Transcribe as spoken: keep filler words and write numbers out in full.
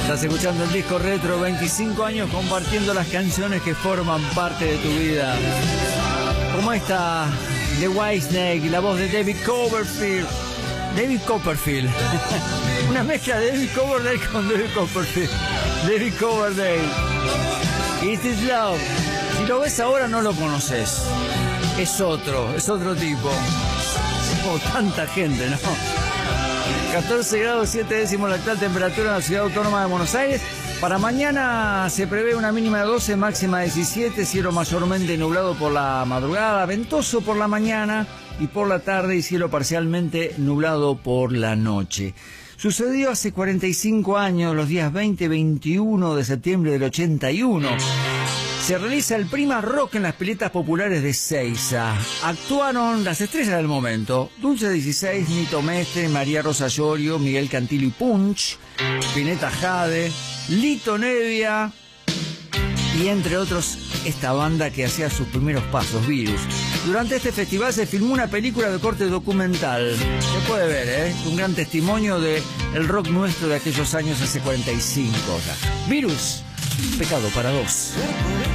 Estás escuchando el disco retro, veinticinco años compartiendo las canciones que forman parte de tu vida. Como esta de Whitesnake y la voz de David Copperfield. David Copperfield. Una mezcla de David Coverdale con David Copperfield. David Coverdale. It is love. Si lo ves ahora no lo conoces. Es otro, es otro tipo. Como tanta gente, ¿no? catorce grados siete décimos la actual temperatura en la ciudad autónoma de Buenos Aires. Para mañana se prevé una mínima de doce, máxima de diecisiete, cielo mayormente nublado por la madrugada, ventoso por la mañana y por la tarde y cielo parcialmente nublado por la noche. Sucedió hace cuarenta y cinco años, los días veinte y veintiuno de septiembre del ochenta y uno. Se realiza el Prima Rock en las piletas populares de Seiza. Actuaron las estrellas del momento: Dulce dieciséis, Nito Mestre, María Rosa Llorio, Miguel Cantilo y Punch, Spinetta Jade, Lito Nevia y entre otros esta banda que hacía sus primeros pasos, Virus. Durante este festival se filmó una película de corte documental. Se puede ver, ¿eh? Un gran testimonio del rock nuestro de aquellos años hace cuarenta y cinco ya. Virus, Pecado para dos.